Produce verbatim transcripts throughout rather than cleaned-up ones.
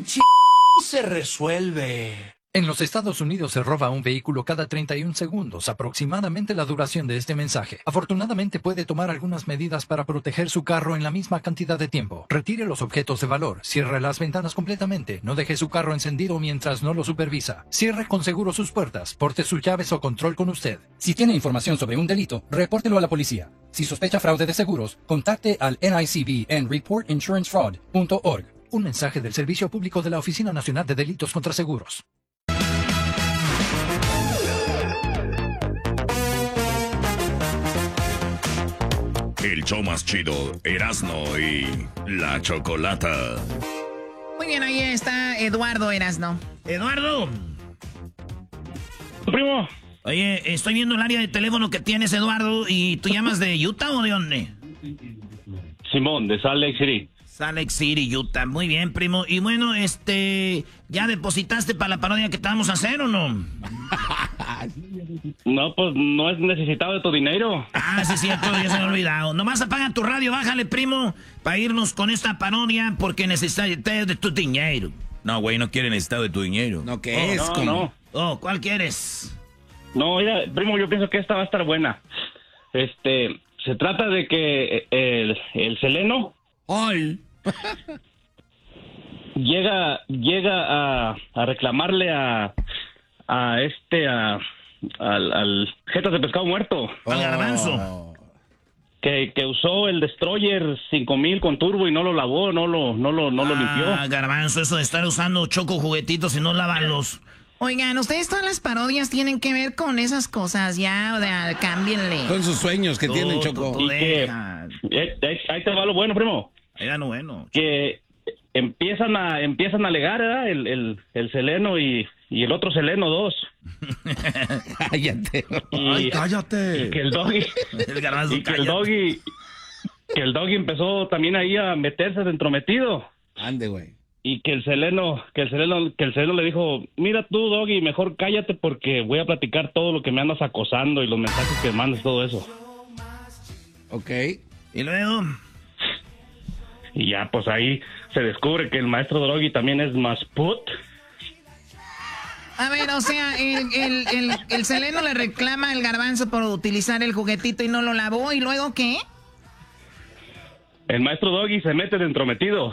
ch... se resuelve. En los Estados Unidos se roba un vehículo cada treinta y un segundos, aproximadamente la duración de este mensaje. Afortunadamente puede tomar algunas medidas para proteger su carro en la misma cantidad de tiempo. Retire los objetos de valor, cierre las ventanas completamente, no deje su carro encendido mientras no lo supervisa. Cierre con seguro sus puertas, porte sus llaves o control con usted. Si tiene información sobre un delito, repórtelo a la policía. Si sospecha fraude de seguros, contacte al N I C B en report insurance fraud punto org. Un mensaje del Servicio Público de la Oficina Nacional de Delitos contra Seguros. El show más chido, Erasno y la Chocolata. Muy bien, ahí está Eduardo Erasno. Eduardo. Primo. Oye, estoy viendo el área de teléfono que tienes, Eduardo, y ¿tú llamas de Utah o de dónde? Simón, de Salt Lake City. Salt Lake City, Utah. Muy bien, primo. Y bueno, este, ¿ya depositaste para la parodia que te vamos a hacer o no? No, pues no es necesitado de tu dinero. Ah, sí es cierto, ya se me ha olvidado. Nomás apaga tu radio, bájale, primo, para irnos con esta parodia porque necesitas de tu dinero. No, güey, no quiere necesitar de tu dinero. No, ¿qué Oh, es? no, ¿Cómo? no. Oh, ¿cuál quieres? No, mira, primo, yo pienso que esta va a estar buena. Este, se trata de que el, el Seleno... ¡Ay! llega llega a, a reclamarle a a este a al, al jetas de pescado muerto, al garbanzo, que, que usó el Destroyer cinco mil con turbo y no lo lavó, no lo no lo no lo limpió. Ah, garbanzo, eso de estar usando choco juguetitos y no lavarlos. Oigan, ustedes todas las parodias tienen que ver con esas cosas, ya, o sea, cámbienle. Con sus sueños que Tú, tienen, tú, Choco. tú Y que, deja. eh, eh, ahí te va lo bueno, primo. Era no bueno. Que empiezan a empiezan a alegar, ¿verdad? El, el, el Seleno y, y el otro Seleno dos. Cállate. Y, Ay, cállate. Y que el doggy El garbanzo, y que el cállate. doggy que el doggy empezó también ahí a meterse de entrometido. Ande, güey. Y que el Seleno, que el Seleno, que el Seleno le dijo, mira tú, Doggy, mejor cállate porque voy a platicar todo lo que me andas acosando y los mensajes que mandas, todo eso. Ok. Y luego... Y ya, pues ahí se descubre que el maestro Doggy también es más put. A ver, o sea, el, el, el, el Seleno le reclama al garbanzo por utilizar el juguetito y no lo lavó, ¿y luego qué? El maestro Doggy se mete de entrometido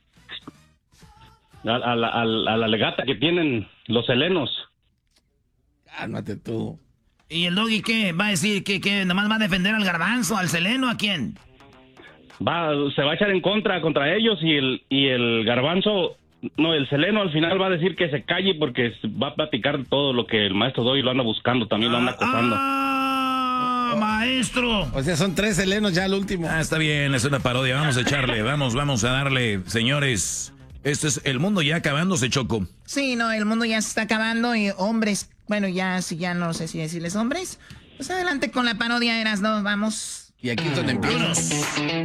a, a, la, a, la, a la legata que tienen los Selenos. Cálmate tú. ¿Y el doggy qué? ¿Va a decir que, que nomás va a defender al garbanzo, al Seleno, a quién? Va, se va a echar en contra contra ellos y el y el garbanzo, no, el Seleno al final va a decir que se calle porque va a platicar todo lo que el maestro Doggy lo anda buscando, también lo anda acosando. ¡Ah, maestro! O sea, son tres helenos ya al último. Ah, está bien, es una parodia. Vamos a echarle, vamos, vamos a darle, señores. Este es el mundo ya acabándose, Choco. Sí, no, el mundo ya se está acabando y hombres, bueno, ya, si ya no sé si decirles hombres, pues adelante con la parodia, Erasno, vamos. Y aquí es donde empieza.